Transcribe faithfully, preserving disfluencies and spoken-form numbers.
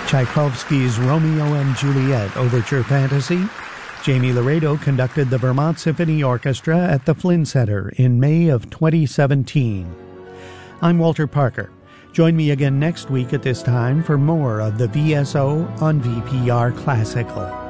Tchaikovsky's Romeo and Juliet Overture Fantasy. Jamie Laredo conducted the Vermont Symphony Orchestra at the Flynn Center in May of twenty seventeen. I'm Walter Parker. Join me again next week at this time for more of the V S O on V P R Classical.